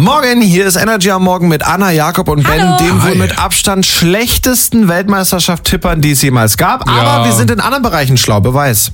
Morgen, hier ist Energy am Morgen mit Anna, Jakob und Ben, dem wohl mit Abstand schlechtesten Weltmeisterschaft-Tippern, die es jemals gab. Aber wir sind in anderen Bereichen schlau, Beweis.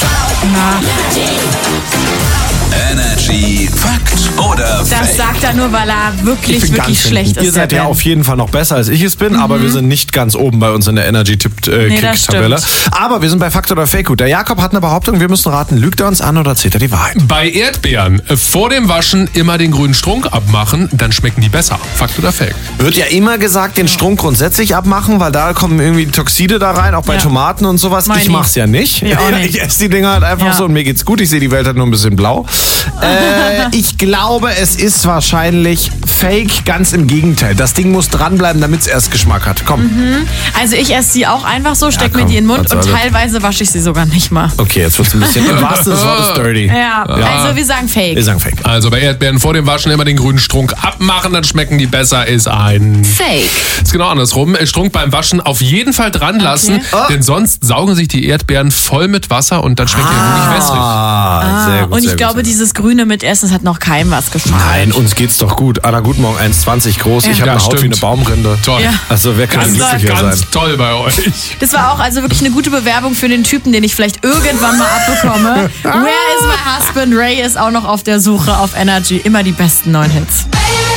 Energy Fakt oder Fake? Das sagt er nur, weil er wirklich schlecht ist. Ihr seid ja auf jeden Fall noch besser, als ich es bin, aber wir sind nicht ganz oben bei uns in der Energy-Tipp-Kick-Tabelle. Aber wir sind bei Fakt oder Fake. Gut, der Jakob hat eine Behauptung, wir müssen raten, lügt er uns an oder erzählt er die Wahrheit? Bei Erdbeeren vor dem Waschen immer den grünen Strunk abmachen, dann schmecken die besser. Fakt oder Fake? Wird ja immer gesagt, den Strunk grundsätzlich abmachen, weil da kommen irgendwie Toxide da rein, auch bei Tomaten und sowas. Ich mach's ja nicht. Ich esse die Dinger halt einfach so und mir geht's gut. Ich sehe die Welt halt nur ein bisschen blau. Ich glaube, es ist wahrscheinlich Fake, ganz im Gegenteil. Das Ding muss dranbleiben, damit es erst Geschmack hat. Komm. Also ich esse sie auch einfach so, steck mir die in den Mund und teilweise wasche ich sie sogar nicht mal. Okay, jetzt wird's ein bisschen, im wahrsten des Wortes dirty. Ja, also wir sagen Fake. Wir sagen Fake. Also bei Erdbeeren vor dem Waschen immer den grünen Strunk abmachen, dann schmecken die besser, ist ein Fake. Ist genau andersrum. Strunk beim Waschen auf jeden Fall dran lassen, denn sonst saugen sich die Erdbeeren voll mit Wasser und dann schmeckt die wirklich wässrig. Sehr gut, und ich glaube, dieses Grüne mit Essen hat noch keinem was geschadet. Nein, uns geht's doch gut. Anna, guten Morgen, 1,20 groß. Ich habe eine Haut wie eine Baumrinde. Toll. Ja. Also wer kann glücklicher sein? Ganz toll bei euch. Das war auch also wirklich eine gute Bewerbung für den Typen, den ich vielleicht irgendwann mal abbekomme. Where is my husband? Ray ist auch noch auf der Suche auf Energy. Immer die besten neuen Hits.